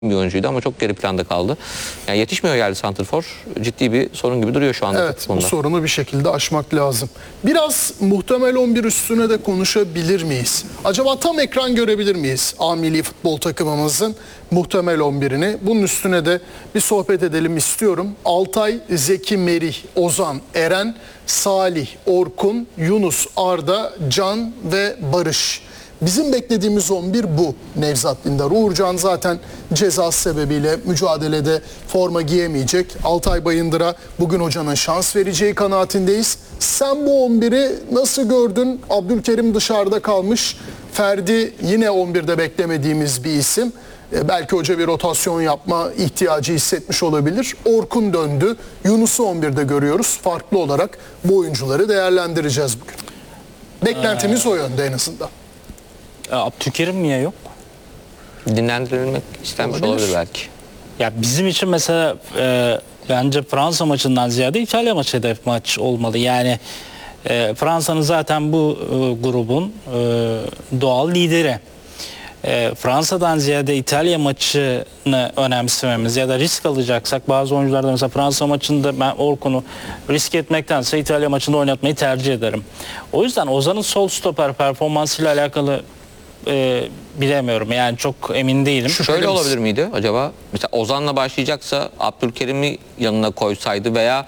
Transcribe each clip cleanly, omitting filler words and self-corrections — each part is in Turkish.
bir oyuncuydu ama çok geri planda kaldı. Yani yetişmiyor yerli santrfor. Ciddi bir sorun gibi duruyor şu anda. Evet, bu sorunu bir şekilde aşmak lazım. Biraz muhtemel 11 üstüne de konuşabilir miyiz? Acaba tam ekran görebilir miyiz A milli futbol takımımızın muhtemel 11'ini? Bunun üstüne de bir sohbet edelim istiyorum. Altay, Zeki, Merih, Ozan, Eren, Salih, Orkun, Yunus, Arda, Can ve Barış. Bizim beklediğimiz 11 bu Nevzat Dindar. Uğurcan zaten cezası sebebiyle mücadelede forma giyemeyecek. Altay Bayındır'a bugün hocanın şans vereceği kanaatindeyiz. Sen bu 11'i nasıl gördün? Abdülkerim dışarıda kalmış. Ferdi yine 11'de beklemediğimiz bir isim. Belki hoca bir rotasyon yapma ihtiyacı hissetmiş olabilir. Orkun döndü. Yunus'u 11'de görüyoruz. Farklı olarak bu oyuncuları değerlendireceğiz bugün. Beklentimiz o yönde en azından. Abdülkerim niye yok? Dinlendirilmek istenmiş olabilir belki. Ya bizim için mesela bence Fransa maçından ziyade İtalya maçı hedef maç olmalı. Yani Fransa'nın zaten bu grubun doğal lideri. Fransa'dan ziyade İtalya maçını önemsememiz ya da risk alacaksak bazı oyuncularda mesela Fransa maçında ben Orkun'u risk etmektense İtalya maçında oynatmayı tercih ederim. O yüzden Ozan'ın sol stoper performansıyla alakalı bilemiyorum. Yani çok emin değilim. Şöyle olabilir miydi acaba? Mesela Ozan'la başlayacaksa Abdülkerim'i yanına koysaydı veya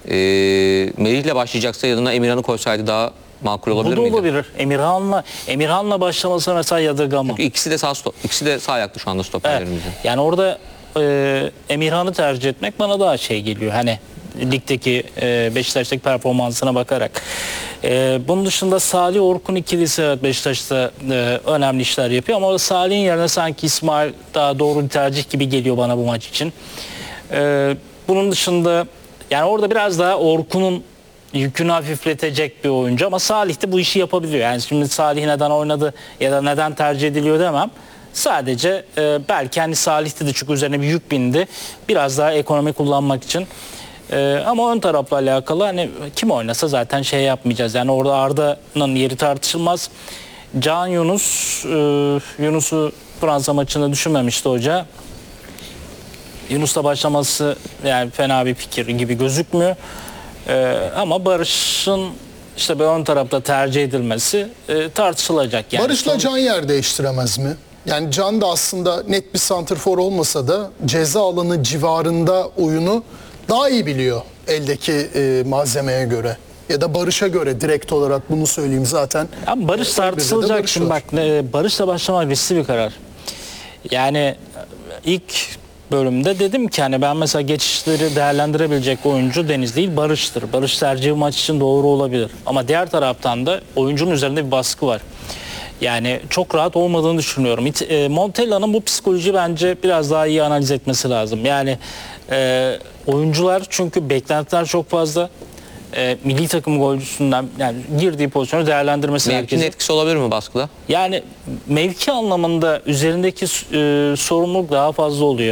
Merih'le başlayacaksa yanına Emirhan'ı koysaydı daha makul olabilir miydi? Bu da olabilir. Emirhan'la başlamasına mesela yadırgamam. Çünkü ikisi de sağ ayaklı şu anda stoperlerimizin. Evet. Yani orada Emirhan'ı tercih etmek bana daha şey geliyor. Hani ligdeki Beşiktaş'taki performansına bakarak. Bunun dışında Salih Orkun ikilisi Beşiktaş'ta önemli işler yapıyor ama orada Salih'in yerine sanki İsmail daha doğru bir tercih gibi geliyor bana bu maç için. Bunun dışında yani orada biraz daha Orkun'un yükünü hafifletecek bir oyuncu ama Salih de bu işi yapabiliyor. Yani şimdi Salih neden oynadı ya da neden tercih ediliyor demem. Sadece belki hani Salih'te de çünkü üzerine bir yük bindi. Biraz daha ekonomi kullanmak için. Ama ön tarafla alakalı hani kim oynasa zaten şey yapmayacağız. Yani orada Arda'nın yeri tartışılmaz. Can Yunus'u Fransa maçında düşünmemişti hoca. Yunus'la başlaması yani fena bir fikir gibi gözükmüyor. Ama Barış'ın işte bir ön tarafta tercih edilmesi tartışılacak. Yani Barış'la Can yer değiştiremez mi? Yani Can da aslında net bir santrfor olmasa da ceza alanı civarında oyunu daha iyi biliyor eldeki malzemeye göre. Ya da Barış'a göre direkt olarak bunu söyleyeyim zaten. Ama Barış tartışılacak. Barış şimdi bak Barış'la başlamak riskli bir karar. Yani ilk bölümde dedim ki hani ben mesela geçişleri değerlendirebilecek oyuncu Deniz değil Barış'tır. Barış tercihi maç için doğru olabilir. Ama diğer taraftan da oyuncunun üzerinde bir baskı var. Yani çok rahat olmadığını düşünüyorum. Montella'nın bu psikolojiyi bence biraz daha iyi analiz etmesi lazım. Yani oyuncular çünkü beklentiler çok fazla. Milli takım golcüsünden yani girdiği pozisyonu değerlendirmesi Mevkinin etkisi olabilir mi baskıda? Yani mevki anlamında üzerindeki sorumluluk daha fazla oluyor.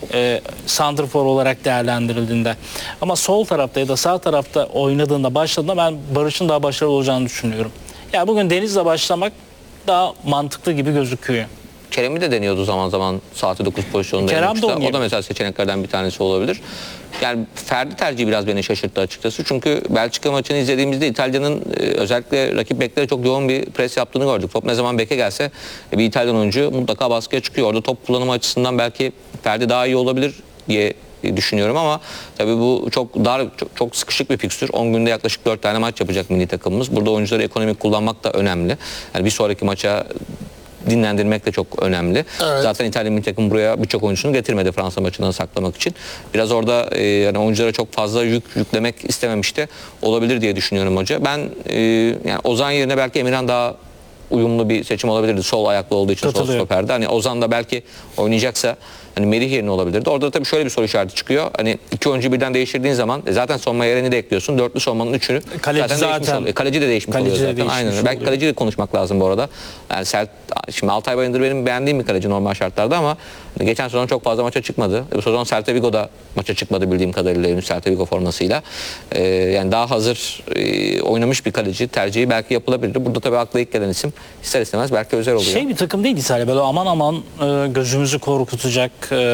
Santrfor olarak değerlendirildiğinde. Ama sol tarafta ya da sağ tarafta oynadığında başladığında ben Barış'ın daha başarılı olacağını düşünüyorum. Yani bugün Deniz'le başlamak daha mantıklı gibi gözüküyor. Kerem'i de deniyordu zaman zaman saati 9 pozisyonunda. Kerem de o da mesela seçeneklerden bir tanesi olabilir. Yani Ferdi tercihi biraz beni şaşırttı açıkçası. Çünkü Belçika maçını izlediğimizde İtalya'nın özellikle rakip beklere çok yoğun bir pres yaptığını gördük. Top ne zaman beke gelse bir İtalyan oyuncu mutlaka baskıya çıkıyor. Orada top kullanımı açısından belki Ferdi daha iyi olabilir diye düşünüyorum ama tabii bu çok dar, çok sıkışık bir fikstür. 10 günde yaklaşık 4 tane maç yapacak milli takımımız. Burada oyuncuları ekonomik kullanmak da önemli. Yani bir sonraki maça dinlendirmek de çok önemli. Evet. Zaten İtalya milli takım buraya birçok oyuncusunu getirmedi Fransa maçından saklamak için. Biraz orada yani oyunculara çok fazla yüklemek istememişti. Olabilir diye düşünüyorum hoca. Ben yani Ozan yerine belki Emirhan daha uyumlu bir seçim olabilirdi. Sol ayaklı olduğu için sol stoperde. Hani Ozan da belki oynayacaksa hani Merih yerine olabilirdi. Orada tabii şöyle bir soru işareti çıkıyor. Hani iki oyuncuyu birden değiştirdiğin zaman zaten savunma yerini de ekliyorsun. Dörtlü savunmanın üçünü zaten değişmiş oluyor. Kaleci de değişmiş oluyor zaten. Aynen. Belki kaleciyle konuşmak lazım bu arada. Yani şimdi Altay Bayındır benim beğendiğim bir kaleci normal şartlarda ama Geçen sezon çok fazla maça çıkmadı. Bu sezon Celta Vigo'da maça çıkmadı bildiğim kadarıyla Yunus Celta Vigo formasıyla. Yani daha hazır oynamış bir kaleci tercihi belki yapılabilirdi. Burada tabii akla ilk gelen isim ister istemez belki Özer oluyor. Bir takım değil İtalya, böyle aman aman gözümüzü korkutacak